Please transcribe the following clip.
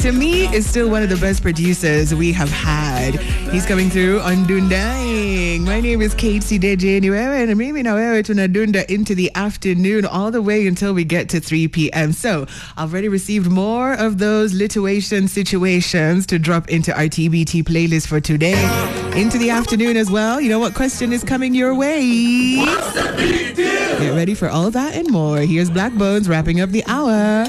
to me, is still one of the best producers we have had. He's coming through on Dundaing. My name is Kate Sideje, and maybe now we're to Dunda into the afternoon, all the way until we get to 3 p.m. So I've already received more of those lituation situations to drop into our TBT playlist for today. Into the afternoon as well. You know what question is coming your way? What's the big deal? Get ready for all that and more. Here's Black Bones wrapping up the hour.